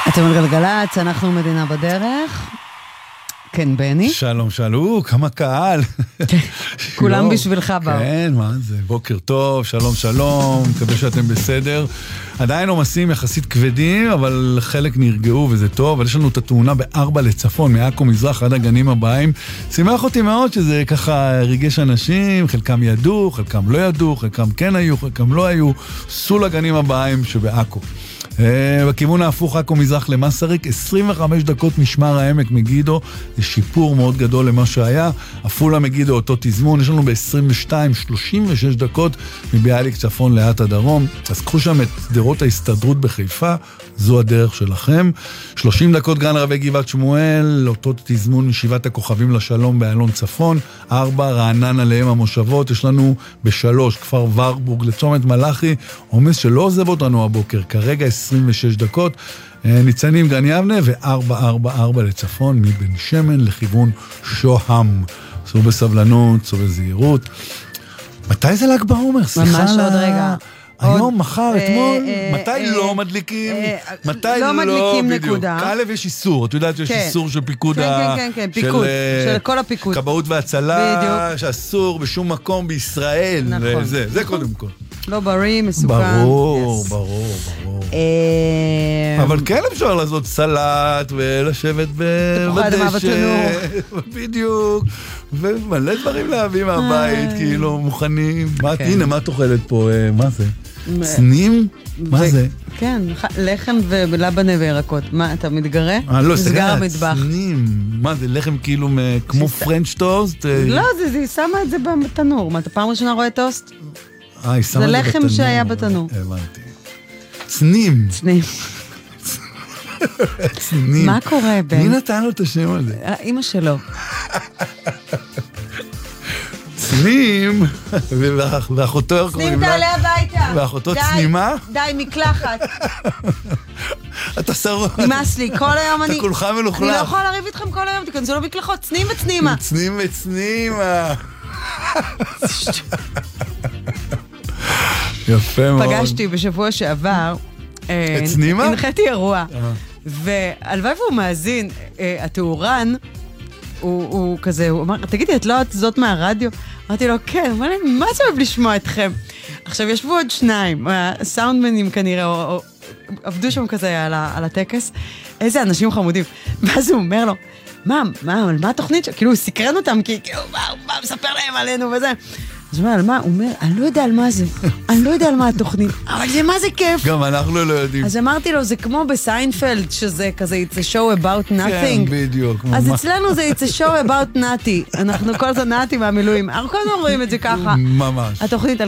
אתם על גלגלץ, אנחנו מדינה בדרך. כן, בני. שלום, שלום, כמה קהל. כולם בשבילך באו. כן, מה זה? בוקר טוב, שלום, שלום, מקווה שאתם בסדר. עדיין עומסים יחסית כבדים, אבל חלק נרגעו וזה טוב, אבל יש לנו את התאונה ב4 לצפון, מעכו מזרח עד הגנים הבאים. שימח אותי מאוד שזה ככה ריגש אנשים, חלקם ידעו, חלקם לא ידעו, חלקם כן היו, חלקם לא היו, סעו לגנים הבאים שבעכו. בכיוון ההפוך עכו מזרח למסריק, 25 דקות משמר העמק מגידו, זה שיפור מאוד גדול למה שהיה. עפולה מגידו אותו תזמון, יש לנו ב-22, 36 דקות מביאליק צפון לאט הדרום. אז קחו שם את דרות ההסתדרות בחיפה, זו הדרך שלכם. 30 דקות גן רבי גבעת שמואל, אותו תזמון משבעת הכוכבים לשלום באלון צפון. 4 רענן עליהם המושבות, יש לנו ב3 כפר ורבורג לצומת מלאכי, עומס שלא עוזב אותנו הבוקר, כרגע 26 דקות, ניצנים גן יבנה ו444 לצפון מבן שמן לכיוון שוהם. סעו בסבלנות, סעו בזהירות. מתי זה ל"ג בעומר? ממש עוד רגע. היום, מחר, אתמול, מתי לא מדליקים? מתי לא מדליקים נקודה. כאלב יש איסור, את יודעת שיש איסור של פיקוד, כן, פיקוד, של כל הפיקוד. כבאות והצלה, שאסור בשום מקום בישראל, זה קודם כל. לא בריא, מסוכן. ברור. אבל כן אפשר לעשות סלט ולשבת בדשא. בדיוק. ומלא דברים להביא מהבית, כאילו מוכנים. הנה, מה תאכלת פה? מה זה? צנים? מה זה? כן, לחם ולבנה וירקות. מה, אתה מתגרה? לא, סגר צנים. מה זה, לחם כאילו כמו פרנץ' טוסט? לא, היא שמה את זה בתנור. מה, אתה פעם ראשונה רואה טוסט? זה לחם שהיה בתנור. הבנתי. צנים. מה קורה, בן? מי נתן לו את השם הזה? אמא שלו. צנים, ואחותו איך צנים תעלה הביתה. ואחותו צנימה? די, מקלחת. אתה שרוד. נמאס לי, כל היום אתה כולך מלוכלך. אני לא יכולה לריב איתכם כל היום, תכנסו למקלחות, צנים וצנימה. צנים וצנימה. יפה מאוד. פגשתי בשבוע שעבר, את צנימה? הנחיתי אירוע, והלוואי והוא מאזין, התאורן, הוא כזה, הוא אמר, תגידי, את לא זאת מהרדיו? אמרתי לו, כן, אמר לי, מה זה אוהב לשמוע אתכם? עכשיו, ישבו עוד 2, סאונדמנים כנראה, או עבדו שם כזה על הטקס, איזה אנשים חמודים. ואז הוא אומר לו, מה התוכנית? כאילו, הוא סקרן אותם, כי הוא מספר להם עלינו וזה. אז הוא אומר, על מה? הוא אומר, אני לא יודע על מה זה. אני לא יודע על מה התוכנית. אבל זה מה זה כיף. גם אנחנו לא יודעים. אז אמרתי לו, זה כמו בסיינפלד, שזה כזה, it's a show about nothing. כן, בדיוק. אז אצלנו זה it's a show about nothing. אנחנו כל זה נתי מהמילואים. אנחנו כל הזמן רואים את זה ככה. ממש. התוכנית